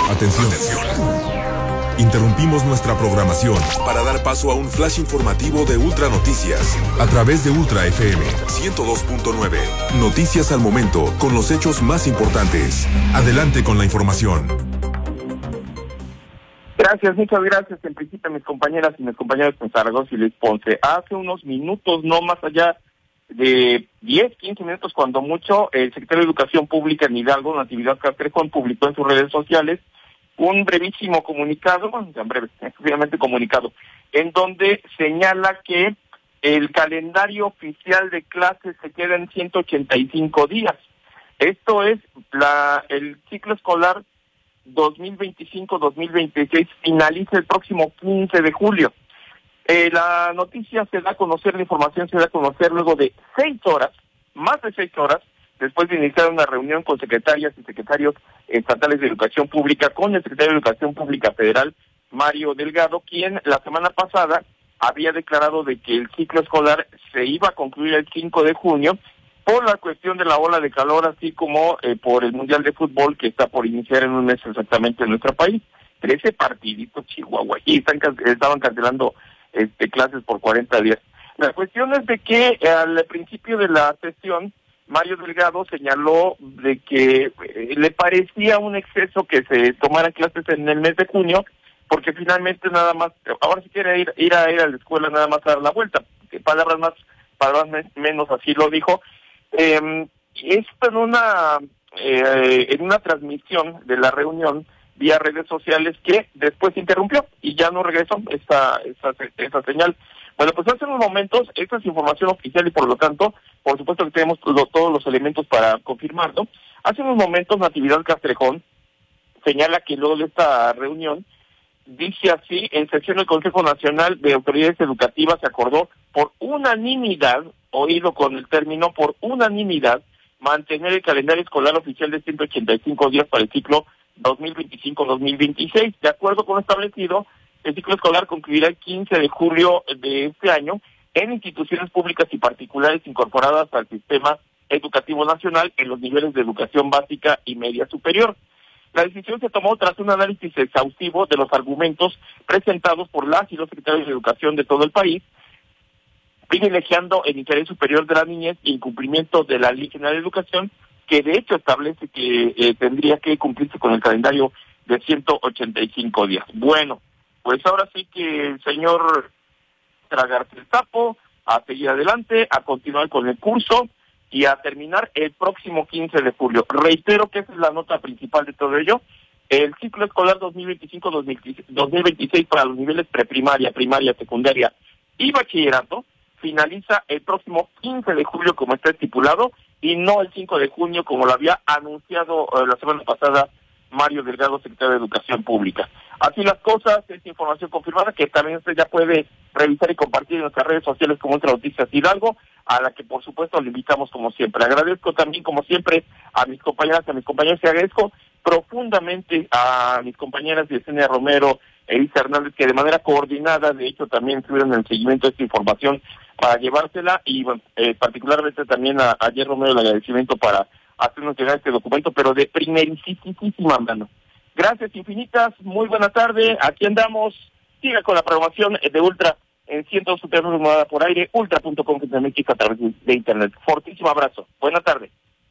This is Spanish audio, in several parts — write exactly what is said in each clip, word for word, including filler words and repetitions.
Atención. Interrumpimos nuestra programación para dar paso a un flash informativo de Ultra Noticias a través de Ultra F M ciento dos punto nueve. Noticias al momento con los hechos más importantes. Adelante con la información. Gracias, muchas gracias en principio a mis compañeras y mis compañeros en Zaragoza y Luis Ponce. Hace unos minutos, no más allá de diez, quince minutos cuando mucho, el secretario de Educación Pública en Hidalgo, Natividad Castrejón, publicó en sus redes sociales un brevísimo comunicado, bueno, tan breve, obviamente comunicado, en donde señala que el calendario oficial de clases se queda en ciento ochenta y cinco días. Esto es la el ciclo escolar dos mil veinticinco dos mil veintiséis, finaliza el próximo quince de julio. Eh, la noticia se da a conocer, la información se da a conocer luego de seis horas, más de seis horas, después de iniciar una reunión con secretarias y secretarios estatales de Educación Pública, con el secretario de Educación Pública Federal, Mario Delgado, quien la semana pasada había declarado de que el ciclo escolar se iba a concluir el cinco de junio por la cuestión de la ola de calor, así como eh, por el Mundial de Fútbol que está por iniciar en un mes exactamente en nuestro país. Trece partiditos, Chihuahua, y están, estaban cancelando este, clases por cuarenta días. La cuestión es de que eh, al principio de la sesión, Mario Delgado señaló de que eh, le parecía un exceso que se tomaran clases en el mes de junio, porque finalmente nada más, ahora si quiere ir, ir a ir a la escuela nada más a dar la vuelta, que palabras más, palabras menos, así lo dijo. Eh, esto en una eh, en una transmisión de la reunión vía redes sociales que después se interrumpió y ya no regresó esa, esa, esa señal. Bueno, pues hace unos momentos, esta es información oficial y por lo tanto, por supuesto que tenemos todo, todos los elementos para confirmarlo. Hace unos momentos Natividad Castrejón señala que luego de esta reunión, dice así, en sesión del Consejo Nacional de Autoridades Educativas se acordó por unanimidad, oído con el término, por unanimidad, mantener el calendario escolar oficial de ciento ochenta y cinco días para el ciclo dos mil veinticinco dos mil veintiséis. De acuerdo con lo establecido, el ciclo escolar concluirá el quince de julio de este año en instituciones públicas y particulares incorporadas al sistema educativo nacional en los niveles de educación básica y media superior. La decisión se tomó tras un análisis exhaustivo de los argumentos presentados por las y los secretarios de educación de todo el país, privilegiando el interés superior de la niñez y incumplimiento de la Ley General de Educación, que de hecho establece que eh, tendría que cumplirse con el calendario de ciento ochenta y cinco días. Bueno, pues ahora sí que el señor tragarse el sapo, a seguir adelante, a continuar con el curso y a terminar el próximo quince de julio. Reitero que esa es la nota principal de todo ello. El ciclo escolar dos mil veinticinco dos mil veintiséis para los niveles preprimaria, primaria, secundaria y bachillerato finaliza el próximo quince de julio como está estipulado y no el cinco de junio como lo había anunciado eh, la semana pasada Mario Delgado, secretario de Educación Pública. Así las cosas, es información confirmada que también usted ya puede revisar y compartir en nuestras redes sociales como Ultra Noticias Hidalgo, a la que por supuesto le invitamos como siempre. Agradezco también como siempre a mis compañeras, a mis compañeros y agradezco profundamente a mis compañeras Yesenia Romero, Elisa Hernández, que de manera coordinada, de hecho, también estuvieron en el seguimiento de esta información para llevársela y bueno, eh, particularmente también a ayer Romero el agradecimiento para hacernos llegar este documento, pero de primerísima mano. Gracias infinitas, muy buena tarde, aquí andamos, siga con la programación de Ultra en ciento dos por aire, ultra punto com punto m x a través de internet. Fortísimo abrazo, buena tarde.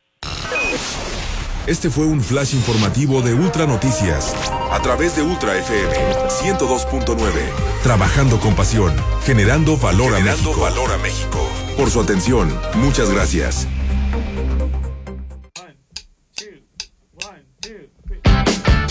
Este fue un flash informativo de Ultra Noticias a través de Ultra F M ciento dos punto nueve. Trabajando con pasión, generando valor generando a México. Valor a México. Por su atención, muchas gracias.